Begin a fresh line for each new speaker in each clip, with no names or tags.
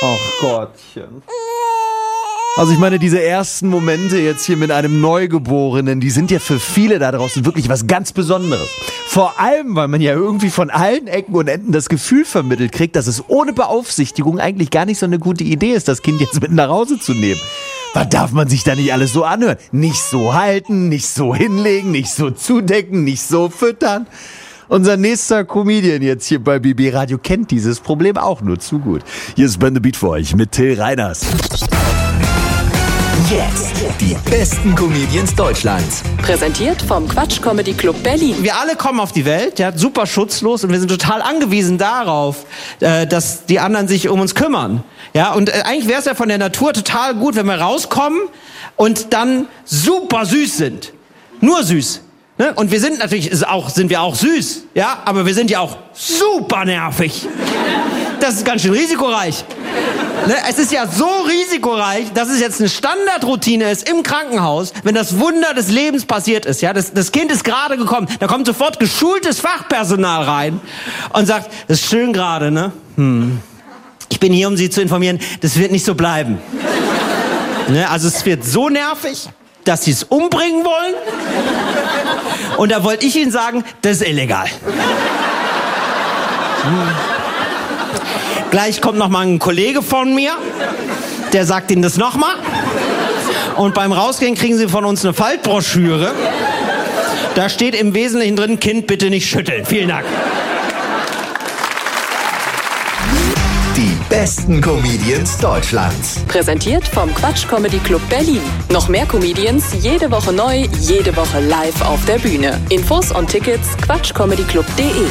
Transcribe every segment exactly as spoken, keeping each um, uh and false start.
Ach Gottchen. Also ich meine, diese ersten Momente jetzt hier mit einem Neugeborenen, die sind ja für viele da draußen wirklich was ganz Besonderes. Vor allem, weil man ja irgendwie von allen Ecken und Enden das Gefühl vermittelt kriegt, dass es ohne Beaufsichtigung eigentlich gar nicht so eine gute Idee ist, das Kind jetzt mit nach Hause zu nehmen. Was darf man sich da nicht alles so anhören? Nicht so halten, nicht so hinlegen, nicht so zudecken, nicht so füttern. Unser nächster Comedian jetzt hier bei B B Radio kennt dieses Problem auch nur zu gut. Hier ist Ben the Beat für euch mit Till Reiners.
Jetzt die besten Comedians Deutschlands.
Präsentiert vom Quatsch Comedy Club Berlin.
Wir alle kommen auf die Welt, ja, super schutzlos und wir sind total angewiesen darauf, äh, dass die anderen sich um uns kümmern. Ja, und äh, eigentlich wäre es ja von der Natur total gut, wenn wir rauskommen und dann super süß sind. Nur süß. Ne? Und wir sind natürlich ist auch, sind wir auch süß, ja, aber wir sind ja auch super nervig. Das ist ganz schön risikoreich. Ne? Es ist ja so risikoreich, dass es jetzt eine Standardroutine ist im Krankenhaus, wenn das Wunder des Lebens passiert ist. Ja? Das, das Kind ist gerade gekommen, da kommt sofort geschultes Fachpersonal rein und sagt, das ist schön gerade, ne? Hm. Ich bin hier, um Sie zu informieren, das wird nicht so bleiben. Ne? Also es wird so nervig, dass Sie es umbringen wollen. Und da wollte ich Ihnen sagen, das ist illegal. Hm. Gleich kommt noch mal ein Kollege von mir, der sagt Ihnen das noch mal. Und beim Rausgehen kriegen Sie von uns eine Faltbroschüre. Da steht im Wesentlichen drin, Kind bitte nicht schütteln. Vielen Dank.
Die besten Comedians Deutschlands.
Präsentiert vom Quatsch Comedy Club Berlin. Noch mehr Comedians, jede Woche neu, jede Woche live auf der Bühne. Infos und Tickets quatschcomedyclub punkt de.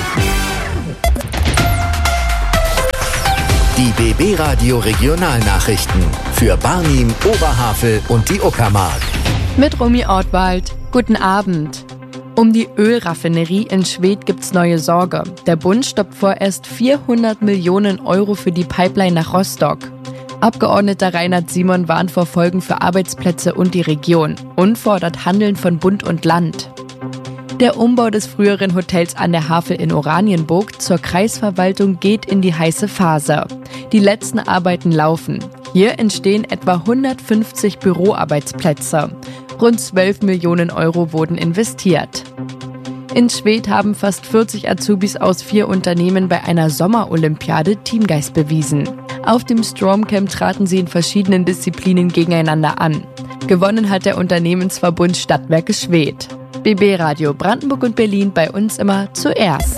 Die B B Radio Regionalnachrichten für Barnim, Oberhavel und die Uckermark.
Mit Romy Ortwald. Guten Abend. Um die Ölraffinerie in Schwedt gibt's neue Sorge. Der Bund stoppt vorerst vierhundert Millionen Euro für die Pipeline nach Rostock. Abgeordneter Reinhard Simon warnt vor Folgen für Arbeitsplätze und die Region und fordert Handeln von Bund und Land. Der Umbau des früheren Hotels an der Havel in Oranienburg zur Kreisverwaltung geht in die heiße Phase. Die letzten Arbeiten laufen. Hier entstehen etwa hundertfünfzig Büroarbeitsplätze. Rund zwölf Millionen Euro wurden investiert. In Schwedt haben fast vierzig Azubis aus vier Unternehmen bei einer Sommerolympiade Teamgeist bewiesen. Auf dem Stromcamp traten sie in verschiedenen Disziplinen gegeneinander an. Gewonnen hat der Unternehmensverbund Stadtwerke Schwedt. B B Radio Brandenburg und Berlin bei uns immer zuerst.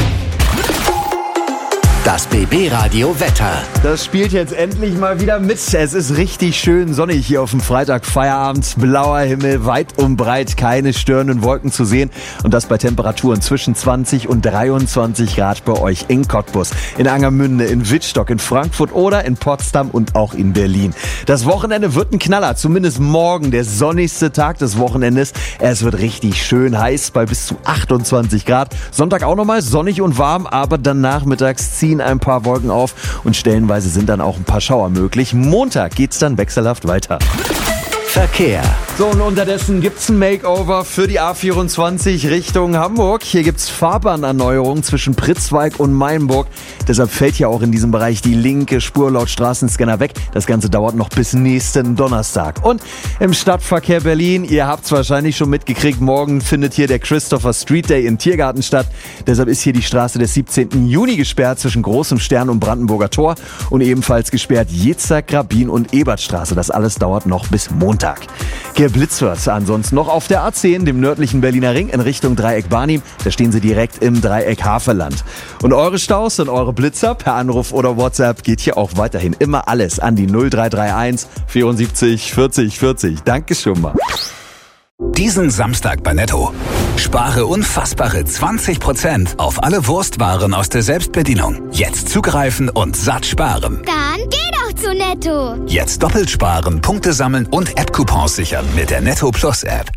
Das B B Radio Wetter.
Das spielt jetzt endlich mal wieder mit. Es ist richtig schön sonnig hier auf dem Freitag Feierabend. Blauer Himmel, weit und breit, keine störenden Wolken zu sehen. Und das bei Temperaturen zwischen zwanzig und dreiundzwanzig Grad bei euch in Cottbus, in Angermünde, in Wittstock, in Frankfurt oder in Potsdam und auch in Berlin. Das Wochenende wird ein Knaller, zumindest morgen, der sonnigste Tag des Wochenendes. Es wird richtig schön heiß bei bis zu achtundzwanzig Grad. Sonntag auch nochmal sonnig und warm, aber dann nachmittags ziehen ein paar Wolken auf und stellenweise sind dann auch ein paar Schauer möglich. Montag geht's dann wechselhaft weiter.
Verkehr.
So, und unterdessen gibt's ein Makeover für die A vierundzwanzig Richtung Hamburg. Hier gibt's Fahrbahnerneuerungen zwischen Pritzwalk und Mainburg. Deshalb fällt ja auch in diesem Bereich die linke Spur laut Straßenscanner weg. Das Ganze dauert noch bis nächsten Donnerstag. Und im Stadtverkehr Berlin, ihr habt's wahrscheinlich schon mitgekriegt, morgen findet hier der Christopher Street Day im Tiergarten statt. Deshalb ist hier die Straße des siebzehnten Juni gesperrt zwischen Großem Stern und Brandenburger Tor. Und ebenfalls gesperrt Jezer, Grabin und Ebertstraße. Das alles dauert noch bis Montag. Geblitzt wird ansonsten noch auf der A zehn, dem nördlichen Berliner Ring in Richtung Dreieck Barnim. Da stehen sie direkt im Dreieck Havelland. Und eure Staus und eure Blitzer per Anruf oder WhatsApp geht hier auch weiterhin immer alles an die null drei drei eins vierundsiebzig vierzig vierzig. Danke schon mal.
Diesen Samstag bei Netto. Spare unfassbare zwanzig Prozent auf alle Wurstwaren aus der Selbstbedienung. Jetzt zugreifen und satt sparen.
Dann geh doch zu Netto.
Jetzt doppelt sparen, Punkte sammeln und App-Coupons sichern mit der Netto Plus App.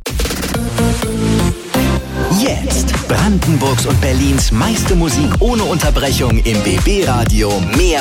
Jetzt Brandenburgs und Berlins meiste Musik ohne Unterbrechung im B B Radio. Mehr